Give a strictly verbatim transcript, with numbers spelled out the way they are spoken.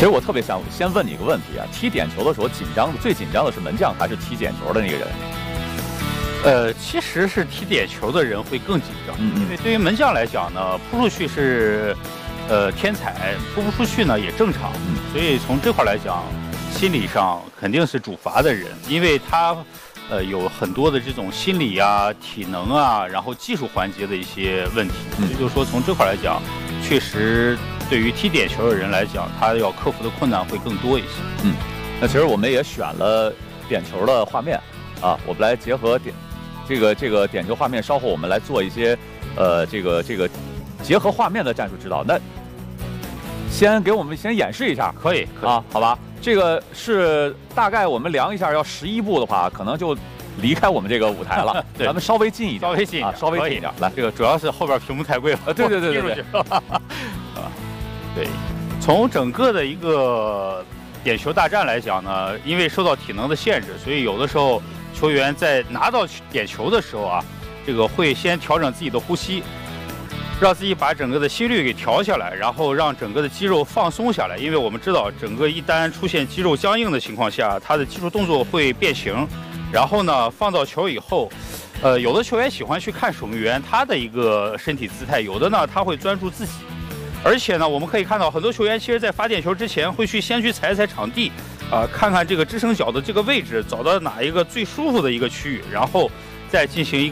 实我特别想先问你一个问题啊，踢点球的时候紧张的最紧张的是门将还是踢点球的那个人？ 呃，其实是踢点球的人会更紧张， 嗯嗯因为对于门将来讲呢，扑出去是呃天才，扑不出去呢也正常， 嗯， 所以从这块来讲，心理上肯定是主罚的人，因为他呃有很多的这种心理啊、体能啊，然后技术环节的一些问题， 嗯所以就是说从这块来讲，确实对于踢点球的人来讲，他要克服的困难会更多一些。 嗯，那其实我们也选了点球的画面啊，我们来结合点这个这个点球画面，稍后我们来做一些呃这个这个结合画面的战术指导。那先给我们先演示一下， 可以，可以啊，好吧？这个是大概我们量一下，要十一步的话，可能就离开我们这个舞台了。 对， 咱们稍微近一点， 稍微近一点， 啊、稍微近一点。来， 这个主要是后边屏幕太贵了。 呃，对对对对对。 啊，对，从整个的一个点球大战来讲呢，因为受到体能的限制，所以有的时候球员在拿到点球的时候啊，这个会先调整自己的呼吸，让自己把整个的心率给调下来，然后让整个的肌肉放松下来。因为我们知道，整个一旦出现肌肉僵硬的情况下，他的技术动作会变形。然后呢，放到球以后，呃，有的球员喜欢去看守门员他的一个身体姿态，有的呢他会专注自己。而且呢，我们可以看到很多球员其实在罚点球之前会去先去踩踩场地，啊、呃，看看这个支撑脚的这个位置，找到哪一个最舒服的一个区域，然后再进行一个。